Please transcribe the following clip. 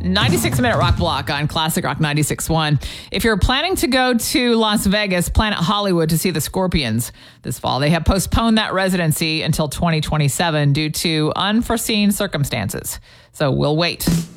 96-minute rock block on Classic Rock 96.1. If you're planning to go to Las Vegas, Planet Hollywood to see the Scorpions this fall, they have postponed that residency until 2027 due to unforeseen circumstances. So we'll wait.